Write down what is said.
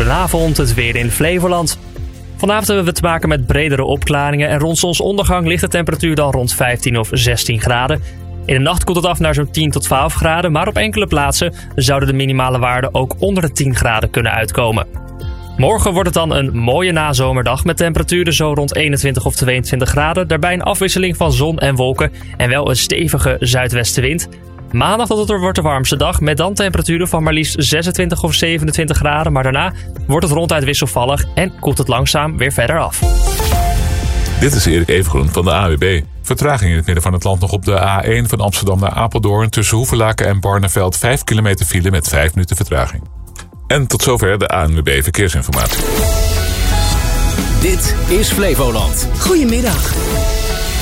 Goedenavond, het weer in Flevoland. Vanavond hebben we te maken met bredere opklaringen en rond zonsondergang ligt de temperatuur dan rond 15 of 16 graden. In de nacht koelt het af naar zo'n 10 tot 12 graden, maar op enkele plaatsen zouden de minimale waarden ook onder de 10 graden kunnen uitkomen. Morgen wordt het dan een mooie nazomerdag met temperaturen zo rond 21 of 22 graden. Daarbij een afwisseling van zon en wolken en wel een stevige zuidwestenwind. Maandag wordt de warmste dag met dan temperaturen van maar liefst 26 of 27 graden. Maar daarna wordt het ronduit wisselvallig en koelt het langzaam weer verder af. Dit is Erik Evengroen van de AWB. Vertraging in het midden van het land nog op de A1 van Amsterdam naar Apeldoorn. Tussen Hoevelaken en Barneveld 5 kilometer file met 5 minuten vertraging. En tot zover de ANWB Verkeersinformatie. Dit is Flevoland. Goedemiddag.